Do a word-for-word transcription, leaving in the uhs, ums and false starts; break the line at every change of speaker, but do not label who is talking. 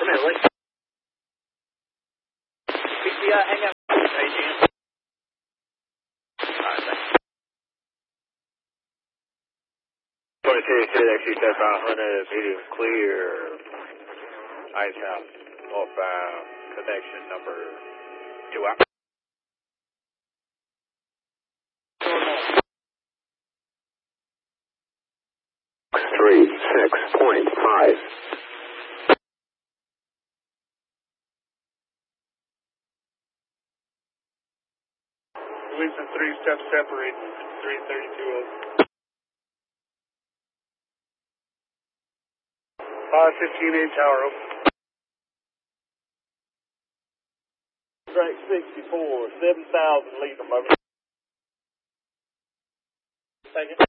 minute, let's... P T I, hang out. Hey, Jim. All right, thanks. twenty-two, taxi five hundred, medium clear. Ice House, northbound, connection number two out. Three, six, point five.
Winston three steps separating, three thirty-two over. five fifteen eight tower over. Track sixty-four, seven thousand lead them over. Second.